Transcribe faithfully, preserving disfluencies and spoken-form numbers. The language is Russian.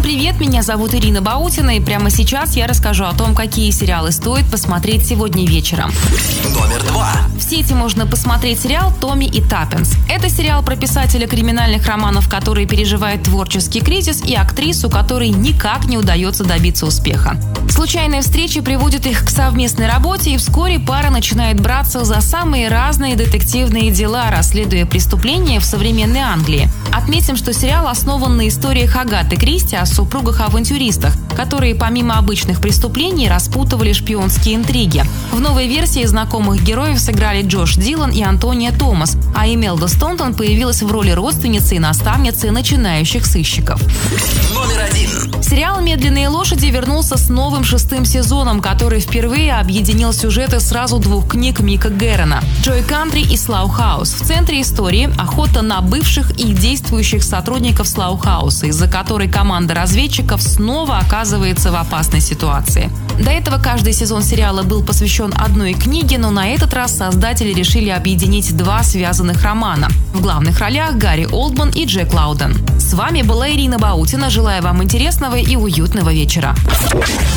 привет, меня зовут Ирина Баутина, и прямо сейчас я расскажу о том, какие сериалы стоит посмотреть сегодня вечером. Номер два. В сети можно посмотреть сериал «Томми и Таппинс». Это сериал про писателя криминальных романов, который переживает творческий кризис, и актрису, которой никак не удается добиться успеха. Случайные встречи приводят их к совместной работе, и вскоре пара начинает браться за самые разные детективные дела, расследуя преступления в современной Англии. Отметим, что сериал основан на историях Агаты Кристи о супругах-авантюристах, которые помимо обычных преступлений распутывали шпионские интриги. В новой версии знакомых героев сыграли Джош Дилан и Антония Томас, а Имелда Стонтон появилась в роли родственницы и наставницы начинающих сыщиков. Номер один. Сериал «Медленные лошади» вернулся с новым шестым сезоном, который впервые объединил сюжеты сразу двух книг Мика Геррона «Джой Кантри» и «Слаухаус». В центре истории охота на бывших и действующих сотрудников Слаухауса, из-за которой команда разведчиков снова оказывается в опасной ситуации. До этого каждый сезон сериала был посвящен одной книге, но на этот раз создатели решили объединить два связанных романа. В главных ролях Гарри Олдман и Джек Лауден. С вами была Ирина Баутина. Желаю вам интересного и уютного вечера.